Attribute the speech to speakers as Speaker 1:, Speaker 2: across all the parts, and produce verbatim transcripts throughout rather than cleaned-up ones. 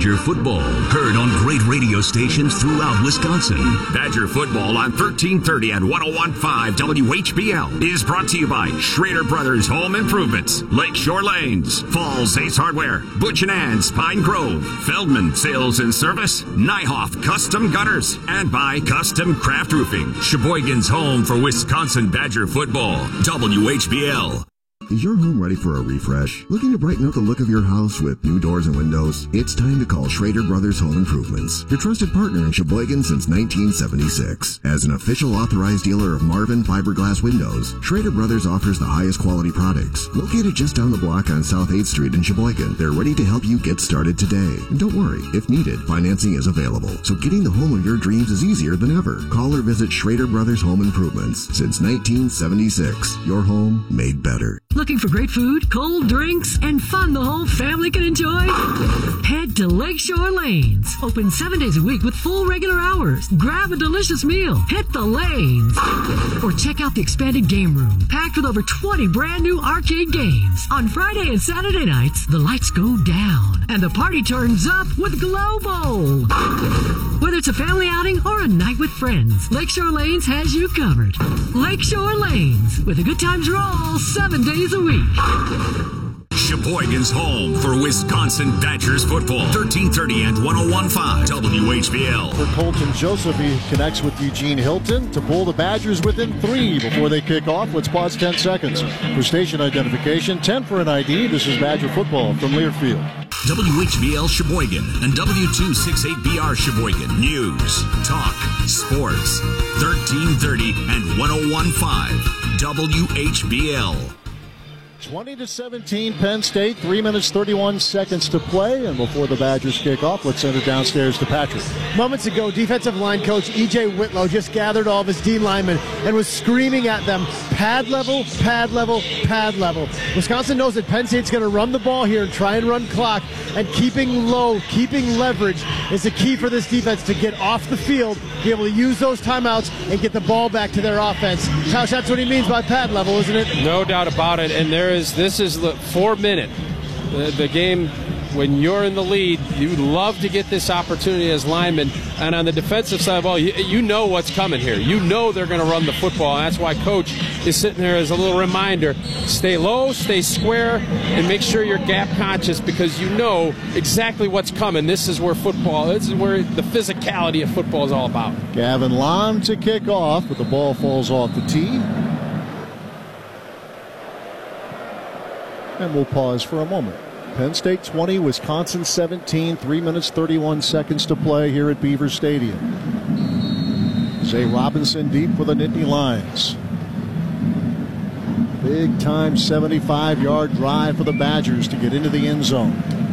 Speaker 1: Badger football, heard on great radio stations throughout Wisconsin.
Speaker 2: Badger football on thirteen thirty and one oh one point five W H B L is brought to you by Schrader Brothers Home Improvements, Lakeshore Lanes, Falls Ace Hardware, Butch and Ann's Pine Grove, Feldman Sales and Service, Nyhoff Custom Gutters, and by Custom Craft Roofing, Sheboygan's home for Wisconsin Badger football, W H B L.
Speaker 3: Is your home ready for a refresh? Looking to brighten up the look of your house with new doors and windows? It's time to call Schrader Brothers Home Improvements, your trusted partner in Sheboygan since nineteen seventy-six. As an official authorized dealer of Marvin fiberglass windows, Schrader Brothers offers the highest quality products. Located just down the block on South eighth Street in Sheboygan, they're ready to help you get started today. And don't worry, if needed, financing is available. So getting the home of your dreams is easier than ever. Call or visit Schrader Brothers Home Improvements. Since nineteen seventy-six, your home made better.
Speaker 4: Looking for great food, cold drinks, and fun the whole family can enjoy? Head to Lakeshore Lanes. Open seven days a week with full regular hours. Grab a delicious meal. Hit the lanes. Or check out the expanded game room, packed with over twenty brand new arcade games. On Friday and Saturday nights, the lights go down and the party turns up with Glow Bowl. Whether it's a family outing or a night with friends, Lakeshore Lanes has you covered. Lakeshore Lanes, with a good times roll seven days a week.
Speaker 2: Sheboygan's home for Wisconsin Badgers football. thirteen thirty and one oh one point five W H B L.
Speaker 5: For Colton Joseph, he connects with Eugene Hilton to pull the Badgers within three before they kick off. Let's pause ten seconds for station identification. ten for an I D. This is Badger football from Learfield.
Speaker 2: W H B L Sheboygan and W two sixty-eight B R Sheboygan. News, talk, sports. thirteen thirty and one oh one point five W H B L.
Speaker 5: twenty to seventeen, Penn State. Three minutes, thirty-one seconds to play. And before the Badgers kick off, let's send it downstairs to Patrick.
Speaker 6: Moments ago, defensive line coach E J Whitlow just gathered all of his D linemen and was screaming at them, pad level, pad level, pad level. Wisconsin knows that Penn State's going to run the ball here and try and run clock, and keeping low, keeping leverage is the key for this defense to get off the field, be able to use those timeouts and get the ball back to their offense. Josh, that's what he means by pad level, isn't it?
Speaker 7: No doubt about it, and there is this is the four minute. The, the game, when you're in the lead, you love to get this opportunity as linemen. And on the defensive side, well, you, you know what's coming here. You know they're going to run the football, and that's why Coach is sitting there as a little reminder. Stay low, stay square, and make sure you're gap conscious because you know exactly what's coming. This is where football, this is where the physicality of football is all about.
Speaker 5: Gavin Lom to kick off, but the ball falls off the tee. And we'll pause for a moment. Penn State twenty, Wisconsin seventeen, three minutes, thirty-one seconds to play here at Beaver Stadium. Zay Robinson deep for the Nittany Lions. Big time seventy-five yard drive for the Badgers to get into the end zone.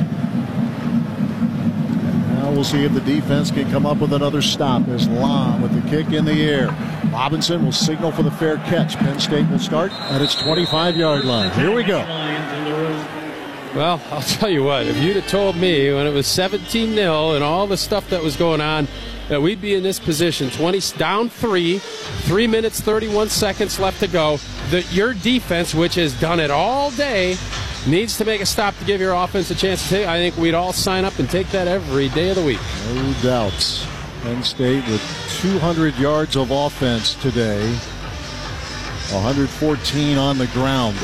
Speaker 5: And now we'll see if the defense can come up with another stop as Lom with the kick in the air. Robinson will signal for the fair catch. Penn State will start at its twenty-five yard line. Here we go.
Speaker 7: Well, I'll tell you what, if you'd have told me when it was seventeen nil and all the stuff that was going on that we'd be in this position, twenty down three, three minutes, thirty-one seconds left to go, that your defense, which has done it all day, needs to make a stop to give your offense a chance to take, I think we'd all sign up and take that every day of the week.
Speaker 5: No doubts. Penn State with two hundred yards of offense today, one hundred fourteen on the ground.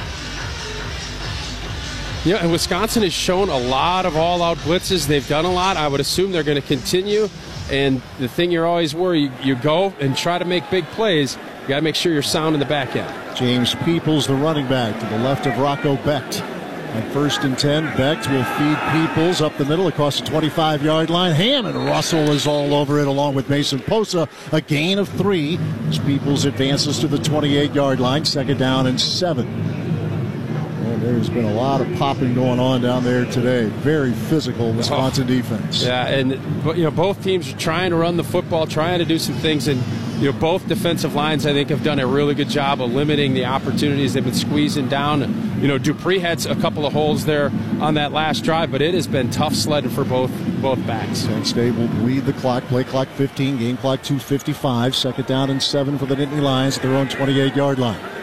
Speaker 7: Yeah, and Wisconsin has shown a lot of all-out blitzes. They've done a lot. I would assume they're going to continue. And the thing you're always worried, you, you go and try to make big plays. You got to make sure you're sound in the back end.
Speaker 5: James Peoples, the running back, to the left of Rocco Becht. And first and ten, Becht will feed Peoples up the middle across the twenty-five yard line. Hammond Russell is all over it along with Mason Posa. A gain of three as Peoples advances to the twenty-eight yard line. Second down and seven. There's been a lot of popping going on down there today. Very physical Wisconsin oh. defense.
Speaker 7: Yeah, and you know both teams are trying to run the football, trying to do some things, and you know both defensive lines I think have done a really good job of limiting the opportunities they've been squeezing down. You know Dupree had a couple of holes there on that last drive, but it has been tough sledding for both both backs.
Speaker 5: Penn State will bleed the clock, play clock fifteen, game clock two fifty-five. Second down and seven for the Nittany Lions at their own twenty-eight yard line.